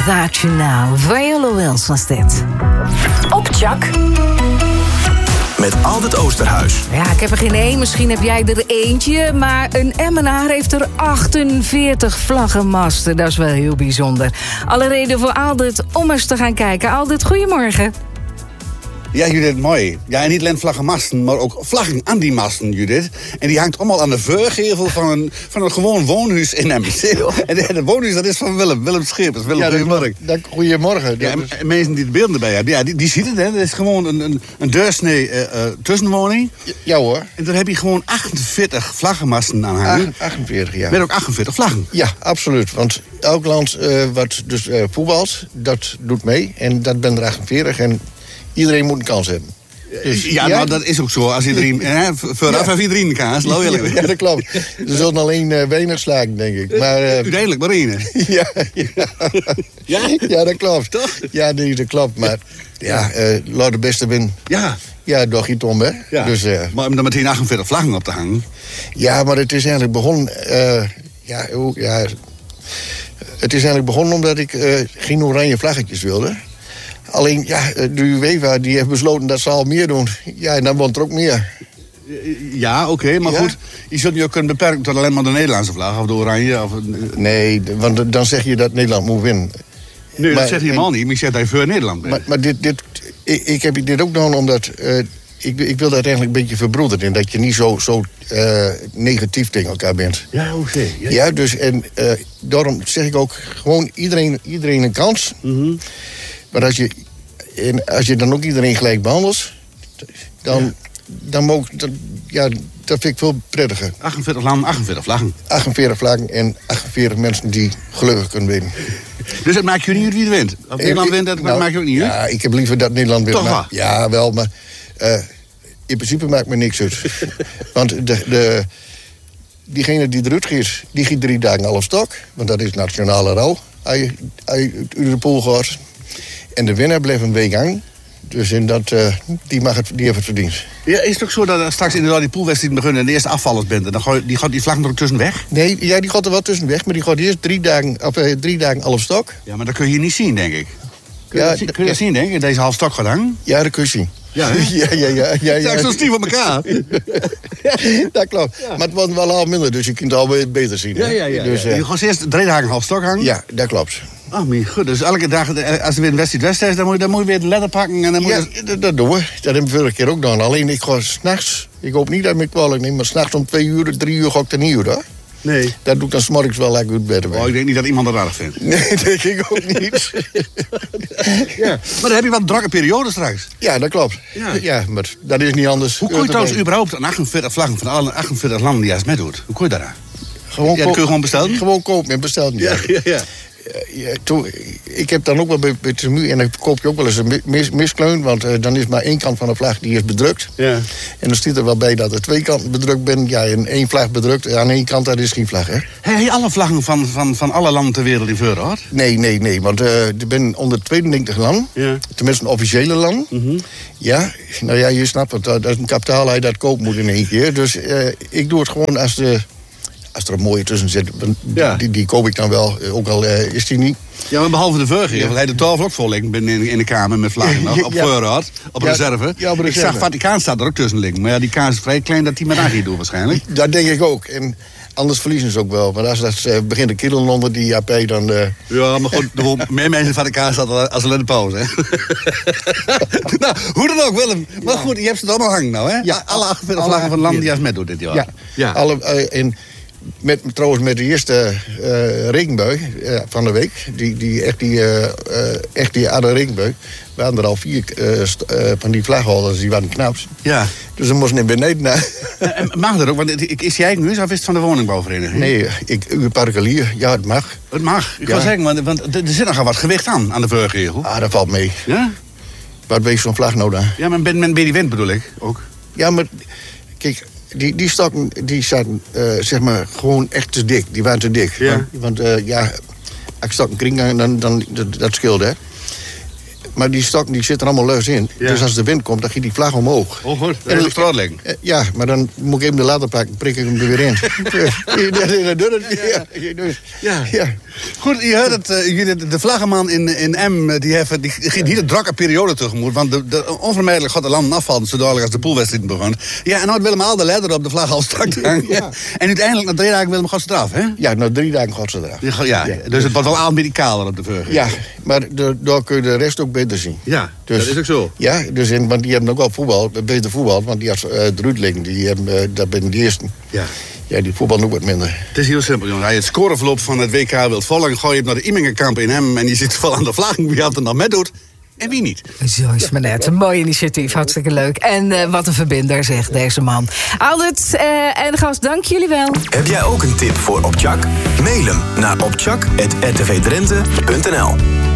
Without You Now. Viola Wills was dit. Op Chak. Met Albert Oosterhuis. Ja, ik heb er geen één. Misschien heb jij er eentje. Maar een Emmenaar heeft er 48 vlaggenmasten. Dat is wel heel bijzonder. Alle reden voor Aldert om eens te gaan kijken. Aldert, goedemorgen. Ja, Judith, mooi. Ja, en niet alleen vlaggenmasten, maar ook vlaggen aan die masten, Judith. En die hangt allemaal aan de voorgevel van een gewoon woonhuis in Emmen. En de woonhuis, dat is van Willem Schepers. Goedemorgen. Goedemorgen. Ja, en mensen die de beelden erbij hebben, ja, die ziet het, hè. Dat is gewoon een deursnee tussenwoning. Ja hoor. En daar heb je gewoon 48 vlaggenmasten aan hangen. 48, ja. Met ook 48 vlaggen. Ja, absoluut. Want elk land wat dus voetbalt, dat doet mee. En dat ben er 48 en iedereen moet een kans hebben. Dus, ja, nou, dat is ook zo. Als iedereen, vooraf heb iedereen een kaas. Ja, dat klopt. Er zullen alleen weinig slagen, denk ik. Maar, uiteindelijk maar één. Ja, dat klopt. Toch? Ja, dat klopt. Maar laat de beste winnen. Ja. Ja, doch je Tom, hè? Ja. Dus, maar om dan meteen 48 vlaggen op te hangen. Ja, maar het is eigenlijk begonnen. Het is eigenlijk begonnen omdat ik geen oranje vlaggetjes wilde. Alleen, de UEFA die heeft besloten dat ze al meer doen. Ja, en dan wordt er ook meer. Ja, oké, maar goed. Je zult je ook kunnen beperken tot alleen maar de Nederlandse vlag of de oranje. Of... Nee, want dan zeg je dat Nederland moet winnen. Nee, dat zeg je helemaal niet. Maar je zegt dat je voor Nederland bent. Maar ik heb dit ook gedaan omdat... Ik wil dat eigenlijk een beetje verbroederen. En dat je niet zo negatief tegen elkaar bent. Ja, oké. Ja, dus en daarom zeg ik ook gewoon iedereen een kans. Mm-hmm. Maar als je dan ook iedereen gelijk behandelt, dan dat vind ik veel prettiger. 48 landen, 48 vlaggen. 48 vlaggen en 48 mensen die gelukkig kunnen winnen. Dus het maakt je niet uit wie er wint? Of Nederland wint, dat maakt je ook niet uit? Ja, ik heb liever dat Nederland wint. Toch wel? Ja, wel, maar in principe maakt me niks uit. Want diegene die eruit gaat, die giet 3 dagen half stok. Want dat is nationale rouw. Als je uit de pool gaat. En de winnaar blijft een week hangen. Dus in dat, die heeft het verdiend. Ja, is het ook zo dat straks inderdaad die poolwedstrijd beginnen en de eerste afvallers bent? En dan gaat die vlag er ook tussen weg? Nee, ja, die gaat er wel tussen weg. Maar die gaat eerst 3 dagen half stok. Ja, maar dat kun je niet zien, denk ik. Kun je dat zien, denk ik? Deze half stok gaat hangen? Ja, dat kun je zien. Ja, ja. Straks zo stief op elkaar. Dat klopt. Ja. Maar het wordt wel al minder, dus je kunt het al beter zien. Ja. Dus, je gaat eerst 3 dagen half stok hangen? Ja, dat klopt. Oh, mijn goed. Dus elke dag, als er weer een wedstrijd is, dan moet je weer de letter pakken. En dan moet dat doen we. Dat hebben we vorige keer ook gedaan. Alleen ik ga s'nachts, ik hoop niet dat ik me kwalijk neem, maar s'nachts om 2 uur, 3 uur ga ik er niet uit, hoor. Nee. Dat doe ik dan 's morgens wel lekker uit bed. Oh, ik denk niet dat iemand dat aardig vindt. Nee, denk ik ook niet. Ja. Maar dan heb je wat drukke periode straks. Ja, dat klopt. Ja, maar dat is niet anders. Hoe kun je trouwens überhaupt aan 48 vlaggen van alle 48 landen die hij met doet? Hoe kun je dat aan? Gewoon dat kun je gewoon bestellen? Gewoon kopen en bestellen, ja. Ik heb dan ook wel bij Temu, en dan koop je ook wel eens een miskleun, want dan is maar 1 kant van de vlag die is bedrukt. Ja. En dan staat er wel bij dat er 2 kanten bedrukt zijn. Ja, en 1 vlag bedrukt, aan 1 kant dat is geen vlag, hè? Heb je alle vlaggen van alle landen ter wereld in voor gehad? Nee, want er zijn 192 landen, tenminste een officiële land. Mm-hmm. Ja, nou ja, je snapt het, dat is een kapitaal hij dat koopt moet in 1 keer. Dus ik doe het gewoon als er een mooie tussen zit, die koop ik dan wel, ook al is die niet. Ja, maar behalve de vorige keer, want hij de tafel ook vol liggen in de kamer met vlaggen nog, op voorraad, op reserve. Ja, ik zag Vaticaan staat er ook tussen liggen, maar ja, die kaas is vrij klein dat die met aangiet doen waarschijnlijk. Dat denk ik ook, en anders verliezen ze ook wel, maar als dat begint te kiddelen onder die AP, dan... Ja, maar goed, meer mensen in Vaticaan staat als alleen de pauze, hè. Nou, hoe dan ook, Willem. Maar goed, je hebt ze allemaal hangen nou, hè? Ja, alle 48 vlaggen van landen die als met doet dit jaar. Ja. Trouwens met de eerste regenbui van de week, die oude regenbui, waren er al 4 van die vlaghouders, die waren knaps. Ja. Dus ze moesten in beneden naar. Mag dat ook? Want is jij nu of is het van de woningbouwvereniging? Nee, uw particulier, ja, het mag. Het mag? Ik wil zeggen, want er zit nogal wat gewicht aan de voorgevel. Ah, dat valt mee. Ja? Wat weegt zo'n vlag nou dan? Ja, maar met die wind bedoel ik ook. Ja, maar kijk... Die stokken, die zaten zeg maar gewoon echt te dik. Die waren te dik. Ja. Want als ik stok een kring dan dat scheelde, hè. Maar die stokken die zitten er allemaal leus in. Ja. Dus als de wind komt, dan gaat die vlag omhoog. Oh, goed. Dat is op straat liggen. Ja, maar dan moet ik even de ladder pakken, prik ik hem er weer in. Ja. Goed, je hoort het, de vlaggenman in M, die ging hier een drakke periode tegemoet. Want de onvermijdelijk gaat de landen afvallen, zo dadelijk als de poolwedstrijd begint. Ja, en nou had Willem al de leider op de vlag al strak hangen. Ja. En uiteindelijk, na 3 dagen, Willem gaat ze eraf, hè? Ja, na 3 dagen gaat ze eraf. Ja, dus het was wel aan medicaler op de veur. Ja, maar daar kun je de rest ook beter zien. Ja, dus, dat is ook zo. Ja, dus want die hebben ook wel beter voetbal. Want die als Druidling, die hebben, dat ben de eerste. Ja. Ja, die voetbal ook wat minder. Het is heel simpel, jongen. Als je het scoreverloop van het WK wilt volgen, gooi je hem naar de Immingenkamp in hem en je zit wel aan de vlag wie had er dan met doet. En wie niet? Zo is het maar net. Een mooi initiatief. Hartstikke leuk. En wat een verbinder, zegt deze man. Aldert en gast, dank jullie wel. Heb jij ook een tip voor Opchak? Mail hem naar opchak@rtvdrenthe.nl.